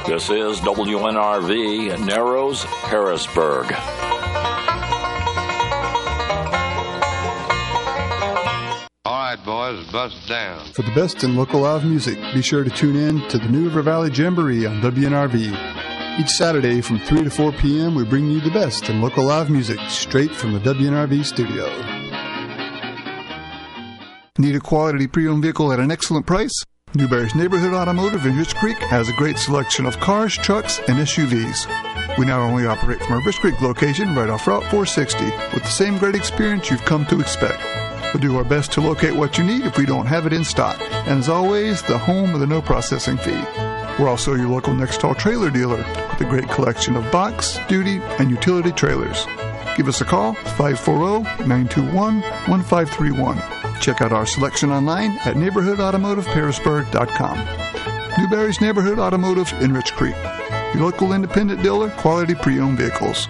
This is WNRV, Narrows, Harrisburg. All right, boys, bust down. For the best in local live music, be sure to tune in to the New River Valley Jamboree on WNRV. Each Saturday from 3 to 4 p.m., we bring you the best in local live music straight from the WNRV studio. Need a quality pre-owned vehicle at an excellent price? Newberry's Neighborhood Automotive in Rich Creek has a great selection of cars, trucks, and SUVs. We not only operate from our Rich Creek location right off Route 460 with the same great experience you've come to expect. We'll do our best to locate what you need if we don't have it in stock. And as always, the home of the no processing fee. We're also your local Nextall trailer dealer with a great collection of box, duty, and utility trailers. Give us a call, 540-921-1531. Check out our selection online at neighborhoodautomotiveharrisburg.com. Newberry's Neighborhood Automotive in Rich Creek. Your local independent dealer, quality pre-owned vehicles.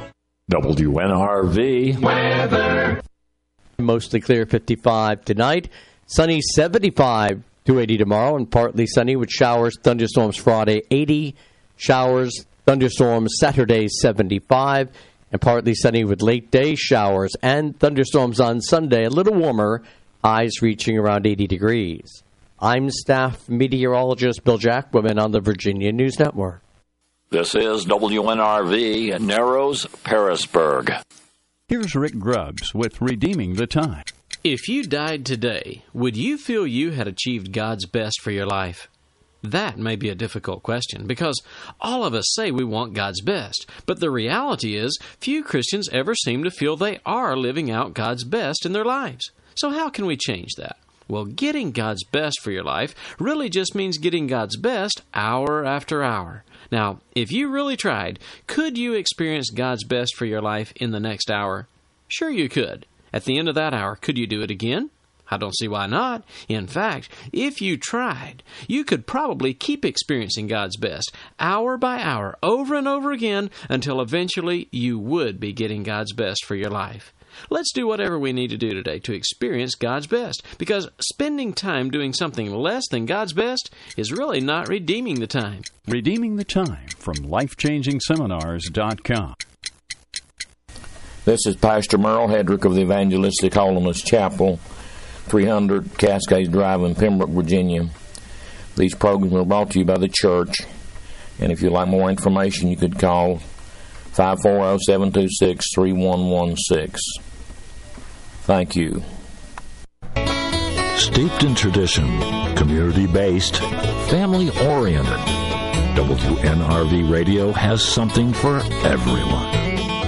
WNRV weather. Mostly clear, 55 tonight. Sunny, 75 to 80 tomorrow, and partly sunny with showers, thunderstorms Friday, 80. Showers, thunderstorms Saturday, 75. And partly sunny with late day showers and thunderstorms on Sunday, a little warmer, highs reaching around 80 degrees. I'm staff meteorologist Bill Jacquemin on the Virginia News Network. This is WNRV, Narrows, Harrisburg. Here's Rick Grubbs with Redeeming the Time. If you died today, would you feel you had achieved God's best for your life? That may be a difficult question, because all of us say we want God's best, but the reality is few Christians ever seem to feel they are living out God's best in their lives. So how can we change that? Well, getting God's best for your life really just means getting God's best hour after hour. Now, if you really tried, could you experience God's best for your life in the next hour? Sure you could. At the end of that hour, could you do it again? I don't see why not. In fact, if you tried, you could probably keep experiencing God's best, hour by hour, over and over again, until eventually you would be getting God's best for your life. Let's do whatever we need to do today to experience God's best, because spending time doing something less than God's best is really not redeeming the time. Redeeming the Time from LifeChangingSeminars.com. This is Pastor Merle Hedrick of the Evangelistic Holiness Chapel, 300 Cascades Drive in Pembroke, Virginia. These programs are brought to you by the church, and if you'd like more information, you could call 540-726-3116. Thank you. Steeped in tradition, community-based, family-oriented, WNRV Radio has something for everyone.